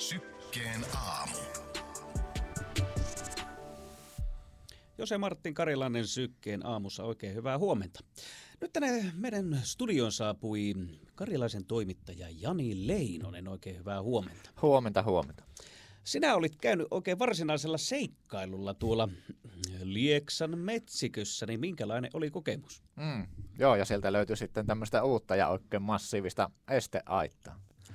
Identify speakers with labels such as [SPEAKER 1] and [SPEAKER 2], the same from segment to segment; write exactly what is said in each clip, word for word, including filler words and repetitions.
[SPEAKER 1] Sykkeen aamu.
[SPEAKER 2] Jose Martin Karilainen Sykkeen aamussa, oikein hyvää huomenta. Nyt tänne meidän studioon saapui Karilaisen toimittaja Jani Leinonen, oikein hyvää huomenta.
[SPEAKER 3] Huomenta, huomenta.
[SPEAKER 2] Sinä olit käynyt oikein varsinaisella seikkailulla tuolla Lieksan metsikössä, niin minkälainen oli kokemus?
[SPEAKER 3] Mm, joo, ja sieltä löytyi sitten tämmöistä uutta ja oikein massiivista esteaittaa.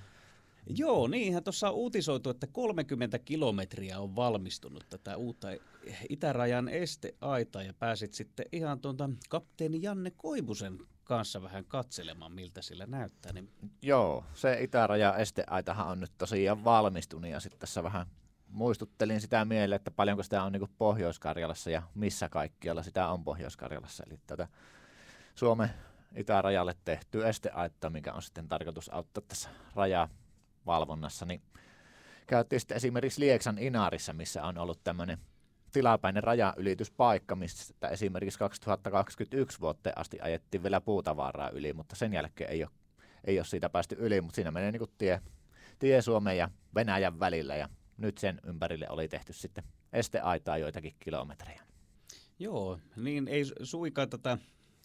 [SPEAKER 2] Joo, niinhän tuossa on uutisoitu, että kolmekymmentä kilometriä on valmistunut tätä uutta itärajan esteaitaa ja pääsit sitten ihan tuonta kapteeni Janne Koivusen kanssa vähän katselemaan, miltä sillä näyttää. Niin...
[SPEAKER 3] Joo, se itärajan esteaitahan on nyt tosiaan valmistunut ja sitten tässä vähän muistuttelin sitä mieleen, että paljonko sitä on niin kuin Pohjois-Karjalassa ja missä kaikkialla sitä on Pohjois-Karjalassa. Eli tätä Suomen itärajalle tehtyä esteaittaa, mikä on sitten tarkoitus auttaa tässä rajaa valvonnassa, niin käytiin sitten esimerkiksi Lieksan Inarissa, missä on ollut tämmöinen tilapäinen rajaylityspaikka, mistä esimerkiksi kaksituhattakaksikymmentäyksi vuoteen asti ajettiin vielä puutavaraa yli, mutta sen jälkeen ei ole, ei ole siitä päästy yli, mutta siinä menee niin kuin tie, tie Suomen ja Venäjän välillä, ja nyt sen ympärille oli tehty sitten esteaitaa joitakin kilometrejä.
[SPEAKER 2] Joo, niin ei suinkaan tätä...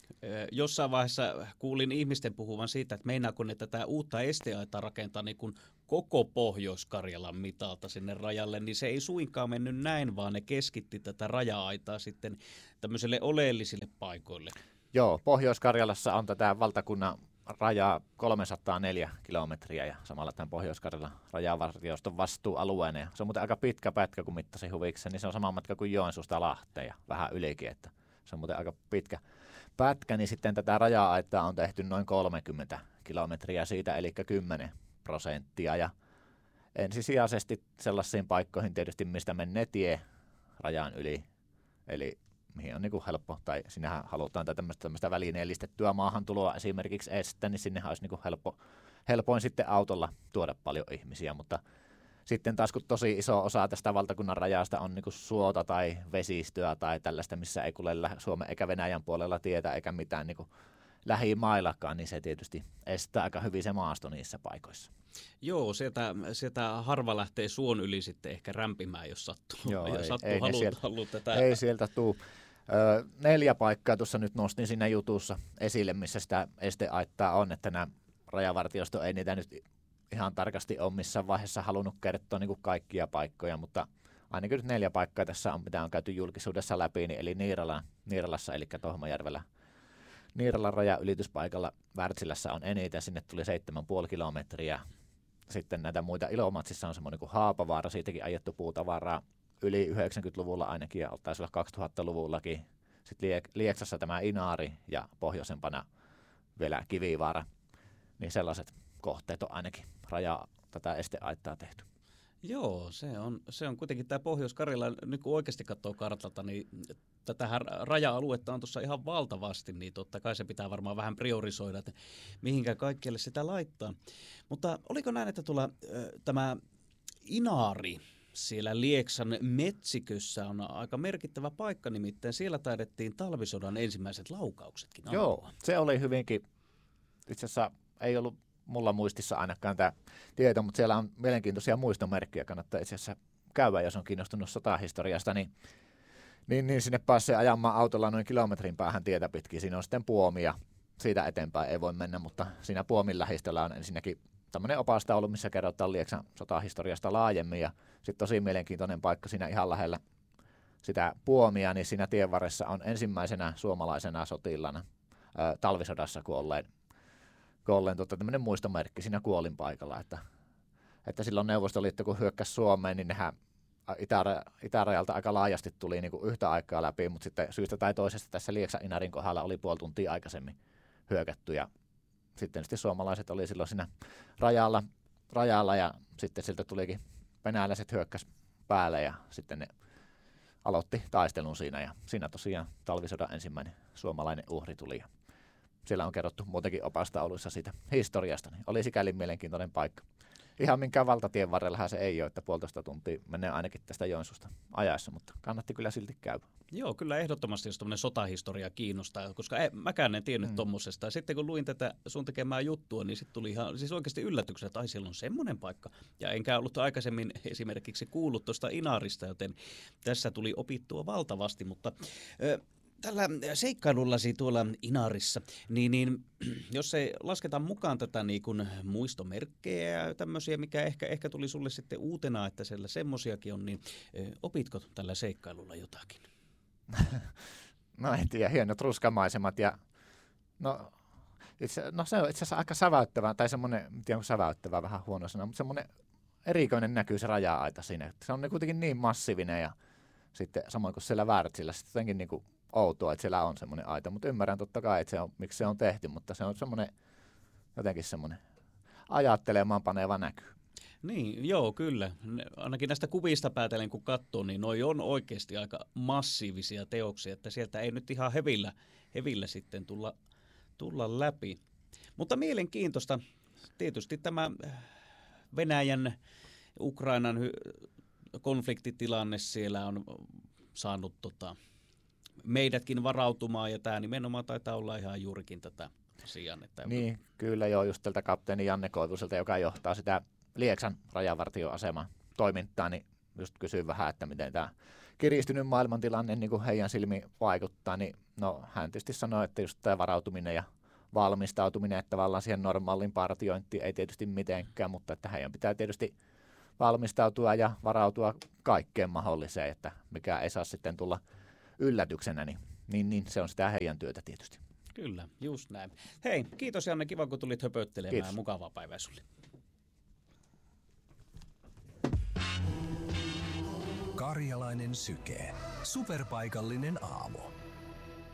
[SPEAKER 2] Jossain vaiheessa kuulin ihmisten puhuvan siitä, että meinaako ne tätä uutta esteaitaa rakentaa niin kuin koko Pohjois-Karjalan mitalta sinne rajalle, niin se ei suinkaan mennyt näin, vaan ne keskitti tätä raja-aitaa sitten tämmöiselle oleellisille paikoille.
[SPEAKER 3] Joo, Pohjois-Karjalassa on tätä valtakunnan rajaa kolmesataaneljä kilometriä ja samalla tämän Pohjois-Karjalan rajavartioston vastuualueena. Ja se on muuten aika pitkä pätkä, kun mittasin huvikseen, niin se on sama matka kuin Joensuusta Lahteen ja vähän ylikin, että se on muuten aika pitkä pätkä, niin sitten tätä raja-aitaa on tehty noin kolmekymmentä kilometriä siitä, eli kymmenen prosenttia. Ja ensisijaisesti sellaisiin paikkoihin tietysti, mistä menee tie rajan yli, eli mihin on niin kuin helppo, tai sinnehän halutaan tämmöistä, tämmöistä välineellistettyä maahantuloa esimerkiksi estää, niin sinnehän olisi niin kuin helppo, helpoin sitten autolla tuoda paljon ihmisiä, mutta sitten taas kun tosi iso osa tästä valtakunnan rajasta on niin kuin suota tai vesistöä tai tällaista, missä ei kulje Suomen eikä Venäjän puolella tietä eikä mitään niin kuin lähimaillakaan, niin se tietysti estää aika hyvin se maasto niissä paikoissa.
[SPEAKER 2] Joo, sieltä, sieltä harva lähtee suon yli sitten ehkä rämpimään, jos sattuu.
[SPEAKER 3] Joo,
[SPEAKER 2] ja
[SPEAKER 3] ei,
[SPEAKER 2] sattuu
[SPEAKER 3] ei,
[SPEAKER 2] haluta,
[SPEAKER 3] sieltä,
[SPEAKER 2] haluta tätä.
[SPEAKER 3] ei sieltä tule. Ö, neljä paikkaa tuossa nyt nostin siinä jutussa esille, missä sitä esteaittaa on, että nämä rajavartiosto ei niitä nyt ihan tarkasti ole missään vaiheessa halunnut kertoa niin kuin kaikkia paikkoja, mutta ainakin nyt neljä paikkaa tässä on, mitä on käyty julkisuudessa läpi, niin eli Niiralan, Niiralassa, eli Tohmajärvellä. Niiralan rajaylityspaikalla Wärtsilässä on eniten, sinne tuli seitsemän pilkku viisi kilometriä. Sitten näitä muita Ilomatsissa on semmoinen kuin Haapavaara, siitäkin ajettu puutavaraa yli yhdeksänkymmentäluvulla ainakin, ja taisi olla kaksituhattaluvullakin. Sitten Lieksassa tämä Inari ja pohjoisempana vielä Kivivaara, niin sellaiset kohteet on ainakin rajaa tätä esteaittaa tehty.
[SPEAKER 2] Joo, se on, se on kuitenkin tämä Pohjois-Karjala, nyt kun oikeasti katsoo kartalta, niin tätä raja-aluetta on tuossa ihan valtavasti, niin totta kai se pitää varmaan vähän priorisoida, että mihinkä kaikkialle sitä laittaa. Mutta oliko näin, että tuolla tämä Inari siellä Lieksan metsikössä on aika merkittävä paikka, nimittäin siellä taidettiin talvisodan ensimmäiset laukauksetkin ampua.
[SPEAKER 3] Joo, se oli hyvinkin, itse asiassa ei ollut mulla muistissa ainakaan tämä tieto, mutta siellä on mielenkiintoisia muistomerkkejä, kannattaa itse asiassa käydä, jos on kiinnostunut sotahistoriasta, niin, niin, niin sinne pääsee ajamaan autolla noin kilometrin päähän tietä pitkin. Siinä on sitten puomi ja siitä eteenpäin ei voi mennä, mutta siinä puomin lähistöllä on ensinnäkin tämmöinen opastaulu, missä kerrotaan Lieksan sotahistoriasta laajemmin, ja sitten tosi mielenkiintoinen paikka siinä ihan lähellä sitä puomia, niin siinä tien varressa on ensimmäisenä suomalaisena sotilana ää, talvisodassa kuolleen kuolleen tuota, tämmöinen muistomerkki siinä kuolinpaikalla, että, että silloin Neuvostoliitto kun hyökkäsi Suomeen, niin nehän itära, itärajalta aika laajasti tuli niin kuin yhtä aikaa läpi, mutta sitten syystä tai toisesta tässä Lieksan Inarin kohdalla oli puoli tuntia aikaisemmin hyökätty, ja sitten, sitten suomalaiset oli silloin siinä rajalla, rajalla ja sitten siltä tulikin venäläiset hyökkäs päälle ja sitten ne aloitti taistelun siinä, ja siinä tosiaan talvisodan ensimmäinen suomalainen uhri tuli, ja siellä on kerrottu muutenkin opastauluissa siitä historiasta, niin oli sikäli mielenkiintoinen paikka. ihan minkään valtatien varrellahan se ei ole, että puolitoista tuntia menee ainakin tästä Joensuusta ajaessa, mutta kannatti kyllä silti käydä.
[SPEAKER 2] Joo, kyllä ehdottomasti jos tämmöinen sotahistoria kiinnostaa, koska ei, mäkään en tiennyt mm. tommosesta. Ja sitten kun luin tätä sun tekemää juttua, niin sitten tuli ihan siis oikeasti yllätyksenä, että ai siellä on semmoinen paikka. Ja enkä ollut aikaisemmin esimerkiksi kuullut tuosta Inarista, joten tässä tuli opittua valtavasti, mutta... Ö, Tällä seikkailullasi tuolla Inarissa, niin, niin jos ei lasketa mukaan tätä niin kuin muistomerkkejä ja tämmöisiä, mikä ehkä, ehkä tuli sulle sitten uutena, että siellä semmosiakin on, niin opitko tällä seikkailulla jotakin?
[SPEAKER 3] No en tiedä, hienot ruskamaisemat ja no, itse, no se on itse asiassa aika säväyttävää, tai semmoinen, en tiedä onko säväyttävää, vähän huono sana, mutta semmoinen erikoinen näkyy se raja-aita siinä. Se on kuitenkin niin massiivinen ja sitten samoin kuin siellä Wärtsilä, sitten jotenkin niin kuin outoa, että siellä on semmoinen aita, mutta ymmärrän totta kai, että se on, miksi se on tehty, mutta se on semmoinen, jotenkin semmoinen ajattelemaan paneva näky.
[SPEAKER 2] Niin, joo, kyllä. Ainakin näistä kuvista päätellen, kun katsoo, niin noi on oikeasti aika massiivisia teoksia, että sieltä ei nyt ihan hevillä, hevillä sitten tulla, tulla läpi. Mutta mielenkiintoista tietysti tämä Venäjän, Ukrainan konfliktitilanne siellä on saanut tota, meidätkin varautumaan, ja tämä nimenomaan taitaa olla ihan juurikin tätä asiaa. Että...
[SPEAKER 3] Niin, kyllä joo, just tältä kapteeni Janne Koivuselta, joka johtaa sitä Lieksan rajavartioaseman toimintaa, niin just kysyin vähän, että miten tämä kiristynyt maailmantilanne niin kuin heidän silmiin vaikuttaa, niin no hän tietysti sanoi, että just tämä varautuminen ja valmistautuminen, että tavallaan siihen normaalin partiointiin ei tietysti mitenkään, mutta että heidän pitää tietysti valmistautua ja varautua kaikkeen mahdolliseen, että mikä ei saa sitten tulla yllätyksenä, niin, niin, niin se on sitä heidän työtä tietysti.
[SPEAKER 2] Kyllä, just näin. Hei, kiitos Janne, kiva kun tulit höpöttelemään. Kiitos. Mukavaa päivää sulle.
[SPEAKER 1] Karjalainen syke. Superpaikallinen aamu.